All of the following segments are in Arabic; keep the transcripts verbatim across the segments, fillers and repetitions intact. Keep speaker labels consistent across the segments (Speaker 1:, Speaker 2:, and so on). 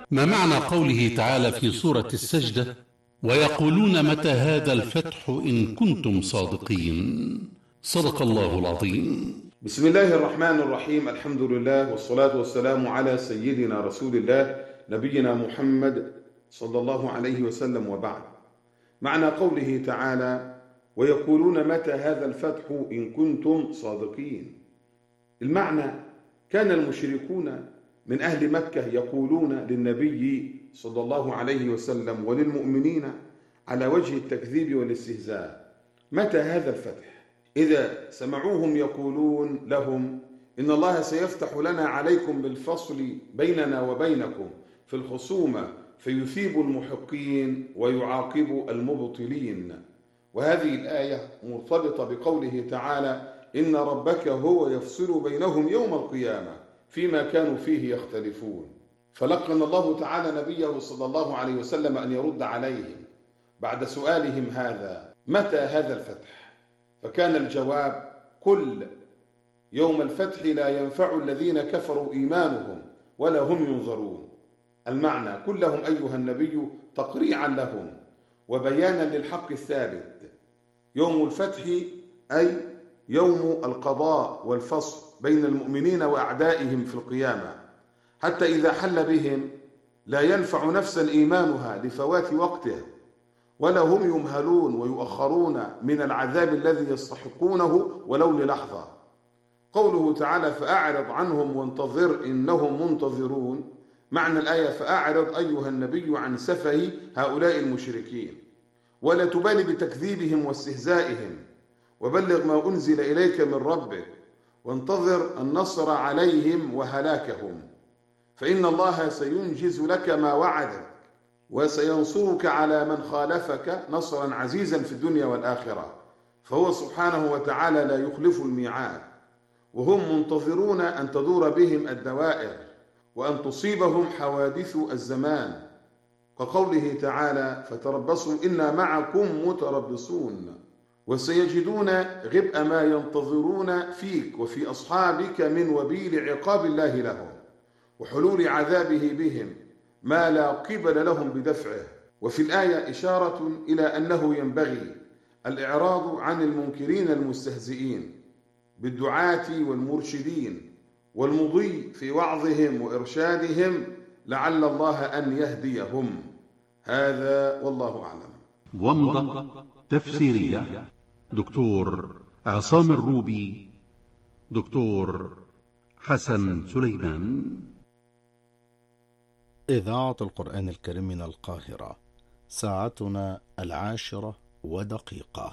Speaker 1: ما معنى قوله تعالى في سورة السجدة: ويقولون متى هذا الفتح إن كنتم صادقين؟ صدق الله العظيم.
Speaker 2: بسم الله الرحمن الرحيم. الحمد لله والصلاة والسلام على سيدنا رسول الله نبينا محمد صلى الله عليه وسلم، وبعد. معنى قوله تعالى: ويقولون متى هذا الفتح إن كنتم صادقين. المعنى: كان المشركون من أهل مكة يقولون للنبي صلى الله عليه وسلم وللمؤمنين على وجه التكذيب والاستهزاء: متى هذا الفتح؟ إذا سمعوهم يقولون لهم: إن الله سيفتح لنا عليكم بالفصل بيننا وبينكم في الخصومة فيثيب المحقين ويعاقب المبطلين. وهذه الآية مرتبطة بقوله تعالى: إن ربك هو يفصل بينهم يوم القيامة فيما كانوا فيه يختلفون. فلقن الله تعالى نبيه صلى الله عليه وسلم أن يرد عليهم بعد سؤالهم هذا: متى هذا الفتح؟ فكان الجواب: كل يوم الفتح لا ينفع الذين كفروا إيمانهم ولا هم ينظرون. المعنى: كلهم أيها النبي تقريعا لهم وبيانا للحق الثابت. يوم الفتح أي يوم القضاء والفصل بين المؤمنين وأعدائهم في القيامة، حتى إذا حل بهم لا ينفع نفسا إيمانها لفوات وقته، ولا هم يمهلون ويؤخرون من العذاب الذي يستحقونه ولو للحظة. قوله تعالى: فأعرض عنهم وانتظر إنهم منتظرون. معنى الآية: فأعرض أيها النبي عن سفه هؤلاء المشركين، ولا تبالي بتكذيبهم واستهزائهم، وبلغ ما أنزل إليك من ربك، وانتظر النصر عليهم وهلاكهم، فإن الله سينجز لك ما وعدك وسينصرك على من خالفك نصرا عزيزا في الدنيا والآخرة، فهو سبحانه وتعالى لا يخلف الميعاد. وهم منتظرون أن تدور بهم الدوائر وأن تصيبهم حوادث الزمان، كقوله تعالى: فتربصوا إنا معكم متربصون. وسيجدون غبء ما ينتظرون فيك وفي أصحابك من وبيل عقاب الله لهم وحلول عذابه بهم ما لا قبل لهم بدفعه. وفي الآية إشارة إلى أنه ينبغي الإعراض عن المنكرين المستهزئين بالدعاة والمرشدين والمضي في وعظهم وإرشادهم لعل الله أن يهديهم. هذا والله أعلم.
Speaker 1: ومضة تفسيرية: دكتور عصام الروبي، دكتور حسن سليمان.
Speaker 3: إذاعة القرآن الكريم من القاهرة، ساعتنا العاشرة ودقيقة.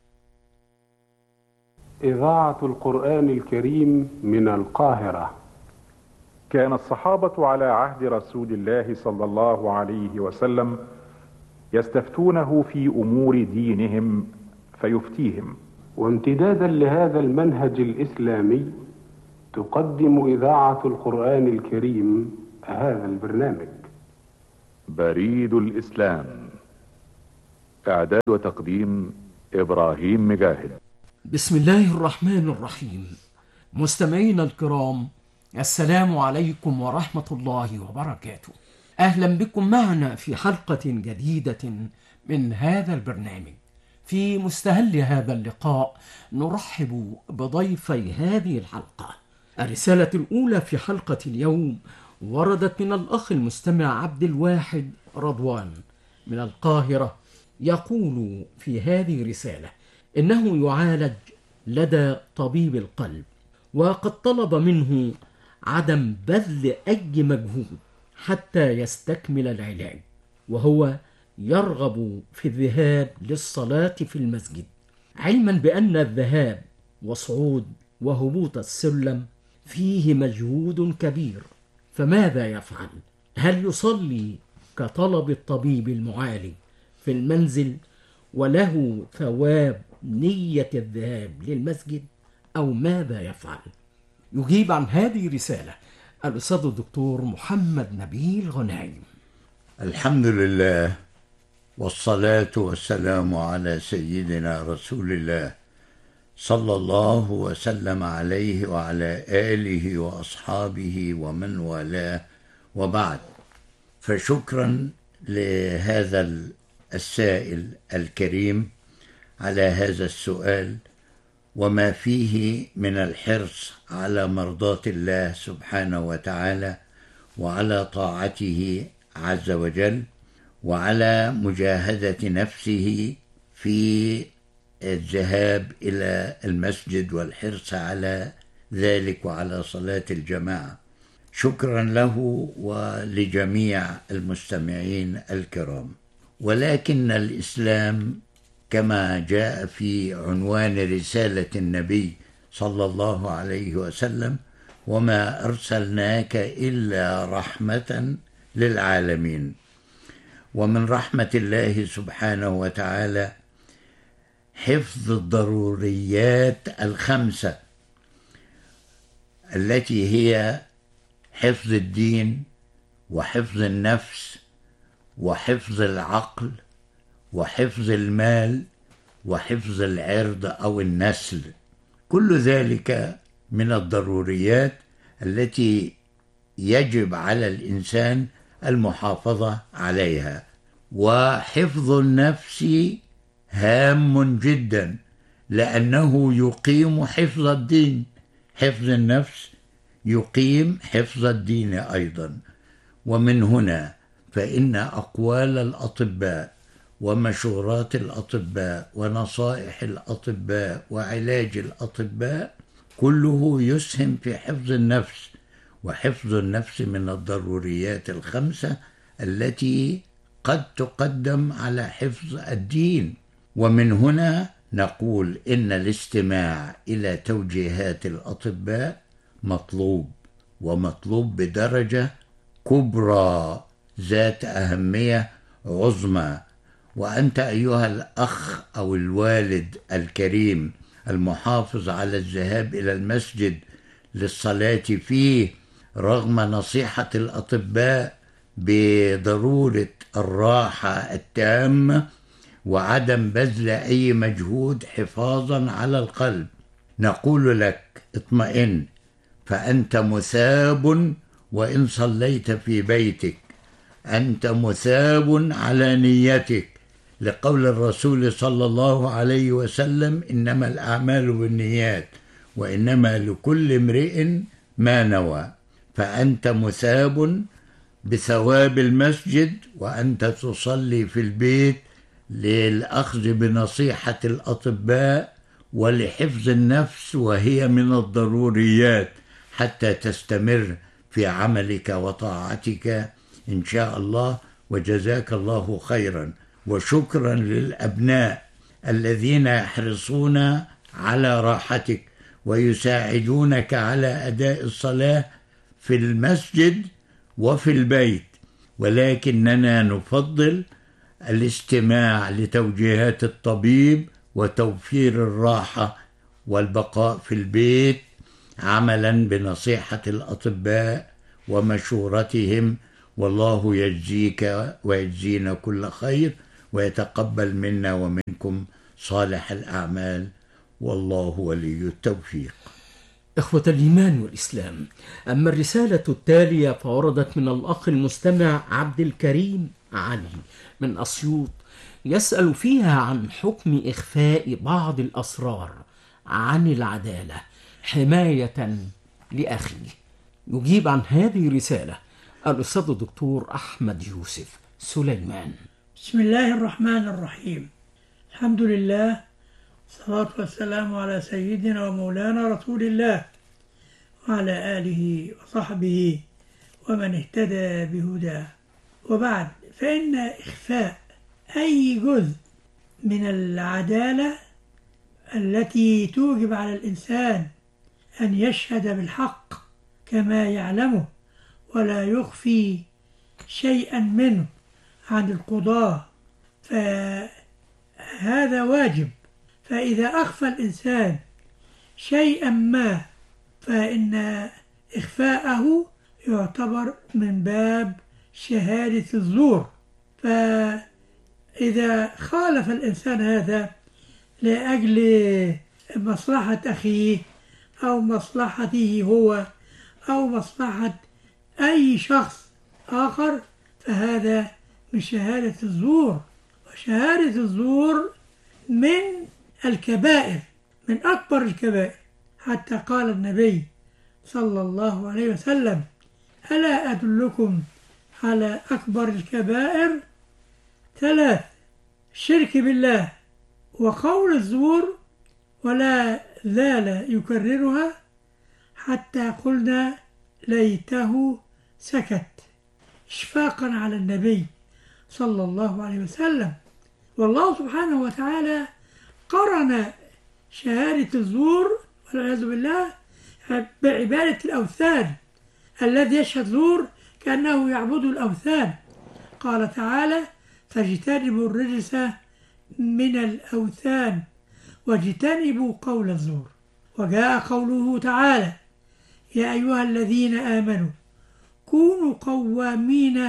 Speaker 4: إذاعة القرآن الكريم من القاهرة.
Speaker 5: كان الصحابة على عهد رسول الله صلى الله عليه وسلم يستفتونه في أمور دينهم فيفتيهم.
Speaker 4: وامتدادا لهذا المنهج الإسلامي تقدم إذاعة القرآن الكريم هذا البرنامج:
Speaker 5: بريد الإسلام. إعداد وتقديم إبراهيم مجاهد.
Speaker 6: بسم الله الرحمن الرحيم. مستمعينا الكرام، السلام عليكم ورحمة الله وبركاته. أهلا بكم معنا في حلقة جديدة من هذا البرنامج. في مستهل هذا اللقاء نرحب بضيفي هذه الحلقة. الرسالة الأولى في حلقة اليوم وردت من الأخ المستمع عبد الواحد رضوان من القاهرة. يقول في هذه الرسالة إنه يعالج لدى طبيب القلب، وقد طلب منه عدم بذل أي مجهود حتى يستكمل العلاج، وهو يرغب في الذهاب للصلاة في المسجد، علما بأن الذهاب وصعود وهبوط السلم فيه مجهود كبير، فماذا يفعل؟ هل يصلي كطلب الطبيب المعالج في المنزل وله ثواب نية الذهاب للمسجد، أو ماذا يفعل؟ يجيب عن هذه الرسالة الأستاذ الدكتور محمد نبيل غنايم.
Speaker 7: الحمد لله والصلاة والسلام على سيدنا رسول الله صلى الله وسلم عليه وعلى آله وأصحابه ومن والاه، وبعد. فشكرا لهذا السائل الكريم على هذا السؤال، وما فيه من الحرص على مرضاة الله سبحانه وتعالى وعلى طاعته عز وجل، وعلى مجاهدة نفسه في الذهاب إلى المسجد والحرص على ذلك وعلى صلاة الجماعة. شكرا له ولجميع المستمعين الكرام. ولكن الإسلام كما جاء في عنوان رسالة النبي صلى الله عليه وسلم: وما أرسلناك إلا رحمة للعالمين. ومن رحمة الله سبحانه وتعالى حفظ الضروريات الخمسة التي هي حفظ الدين وحفظ النفس وحفظ العقل وحفظ المال وحفظ العرض أو النسل. كل ذلك من الضروريات التي يجب على الإنسان المحافظة عليها. وحفظ النفس هام جدا لأنه يقيم حفظ الدين. حفظ النفس يقيم حفظ الدين أيضا. ومن هنا فإن أقوال الأطباء ومشورات الأطباء ونصائح الأطباء وعلاج الأطباء كله يسهم في حفظ النفس. وحفظ النفس من الضروريات الخمسة التي قد تقدم على حفظ الدين. ومن هنا نقول إن الاستماع إلى توجيهات الأطباء مطلوب، ومطلوب بدرجة كبرى ذات أهمية عظمى. وأنت أيها الأخ أو الوالد الكريم المحافظ على الذهاب إلى المسجد للصلاة فيه رغم نصيحة الأطباء بضرورة الراحة التامة وعدم بذل أي مجهود حفاظا على القلب، نقول لك اطمئن، فأنت مثاب وإن صليت في بيتك، أنت مثاب على نيتك، لقول الرسول صلى الله عليه وسلم: إنما الأعمال بالنيات وإنما لكل امرئ ما نوى. فأنت مثاب بثواب المسجد وأنت تصلي في البيت للأخذ بنصيحة الأطباء ولحفظ النفس، وهي من الضروريات حتى تستمر في عملك وطاعتك إن شاء الله. وجزاك الله خيرا، وشكرا للأبناء الذين يحرصون على راحتك ويساعدونك على أداء الصلاة في المسجد وفي البيت. ولكننا نفضل الاستماع لتوجيهات الطبيب وتوفير الراحة والبقاء في البيت عملا بنصيحة الأطباء ومشورتهم. والله يجزيك ويجزينا كل خير ويتقبل منا ومنكم صالح الأعمال، والله ولي التوفيق.
Speaker 6: إخوة الإيمان والإسلام، أما الرسالة التالية فوردت من الأخ المستمع عبد الكريم علي من أسيوط، يسأل فيها عن حكم إخفاء بعض الأسرار عن العدالة حماية لأخيه. يجيب عن هذه الرسالة الأستاذ الدكتور أحمد يوسف سليمان.
Speaker 8: بسم الله الرحمن الرحيم. الحمد لله، الصلاة والسلام على سيدنا ومولانا رسول الله وعلى آله وصحبه ومن اهتدى بهداه، وبعد، فإن إخفاء أي جزء من العدالة التي توجب على الإنسان أن يشهد بالحق كما يعلمه ولا يخفي شيئا منه عن القضاة، فهذا واجب. فإذا أخفى الإنسان شيئا ما فإن إخفاءه يعتبر من باب شهادة الزور. فإذا خالف الإنسان هذا لأجل مصلحة أخيه أو مصلحته هو أو مصلحة أي شخص آخر، فهذا من شهادة الزور، وشهادة الزور من الكبائر، من أكبر الكبائر، حتى قال النبي صلى الله عليه وسلم: ألا أدلكم على أكبر الكبائر؟ ثلاث: الشرك بالله وقول الزور، ولا زال يكررها حتى قلنا ليته سكت، إشفاقا على النبي صلى الله عليه وسلم. والله سبحانه وتعالى قرن شهادة الزور والعياذ بالله بعبادة الأوثان. الذي يشهد زور كأنه يعبد الأوثان. قال تعالى: فاجتنبوا الرجس من الأوثان واجتنبوا قول الزور. وجاء قوله تعالى: يا أيها الذين آمنوا كونوا قوامين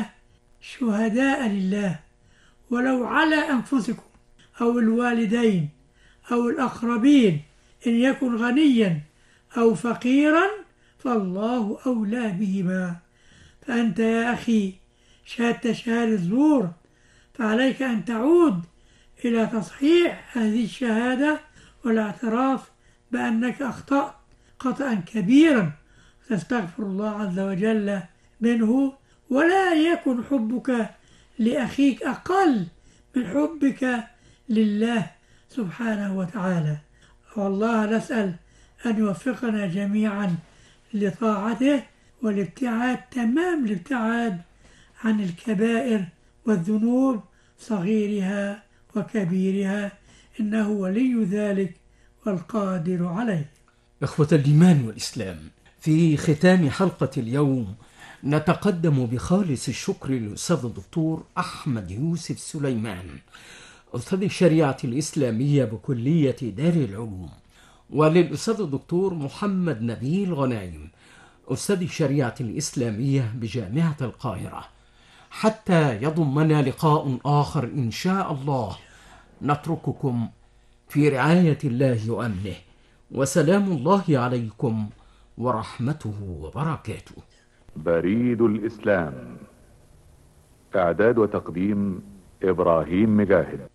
Speaker 8: شهداء لله ولو على أنفسكم أو الوالدين أو الأقربين إن يكن غنيا أو فقيرا فالله أولى بهما. فأنت يا أخي شهدت شهادة زور، فعليك أن تعود إلى تصحيح هذه الشهادة والاعتراف بأنك أخطأت خطأ كبيرا، تستغفر الله عز وجل منه، ولا يكن حبك لأخيك أقل من حبك لله سبحانه وتعالى. والله نسأل أن يوفقنا جميعا لطاعته والابتعاد تمام الابتعاد عن الكبائر والذنوب صغيرها وكبيرها، إنه ولي ذلك والقادر عليه.
Speaker 6: إخوة الإيمان والإسلام، في ختام حلقة اليوم نتقدم بخالص الشكر للأستاذ الدكتور أحمد يوسف سليمان، أستاذ الشريعة الإسلامية بكلية دار العلوم، وللأستاذ الدكتور محمد نبيل غنايم، أستاذ الشريعة الإسلامية بجامعة القاهرة. حتى يضمنا لقاء آخر إن شاء الله، نترككم في رعاية الله وأمنه، وسلام الله عليكم ورحمته وبركاته.
Speaker 5: بريد الإسلام، إعداد وتقديم إبراهيم مجاهد.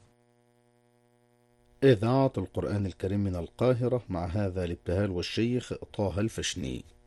Speaker 3: إذاعة القرآن الكريم من القاهرة، مع هذا الابتهال والشيخ طه الفشني.